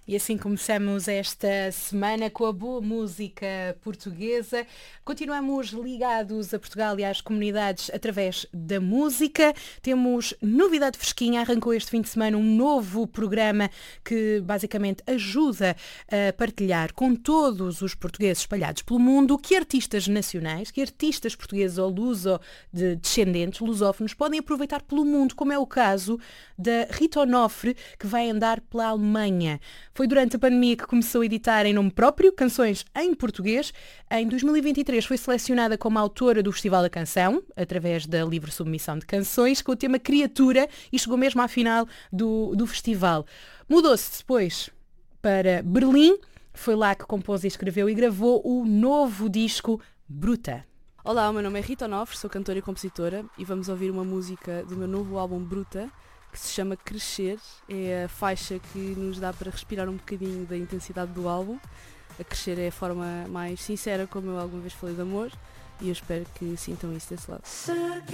E assim começamos esta semana com a boa música portuguesa. Continuamos ligados a Portugal e às comunidades através da música. Temos novidade fresquinha. Arrancou este fim de semana um novo programa que basicamente ajuda a partilhar com todos os portugueses espalhados pelo mundo que artistas nacionais, que artistas portugueses ou luso-descendentes, lusófonos, podem aproveitar pelo mundo, como é o caso da Rita Onofre, que vai andar pela Alemanha. Foi durante a pandemia que começou a editar em nome próprio canções em português. Em 2023 foi selecionada como autora do Festival da Canção, através da livre submissão de canções, com o tema Criatura, e chegou mesmo à final do festival. Mudou-se depois para Berlim, foi lá que compôs e escreveu e gravou o novo disco Bruta. Olá, o meu nome é Rita Onofre, sou cantora e compositora e vamos ouvir uma música do meu novo álbum Bruta, que se chama Crescer. É a faixa que nos dá para respirar um bocadinho da intensidade do álbum. A Crescer é a forma mais sincera como eu alguma vez falei de amor e eu espero que sintam isso desse lado.